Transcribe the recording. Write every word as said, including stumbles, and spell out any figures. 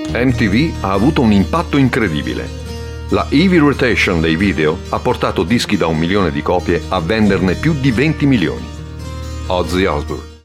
M T V ha avuto un impatto incredibile. La heavy rotation dei video ha portato dischi da un milione di copie a venderne più di venti milioni. Ozzy Osbourne.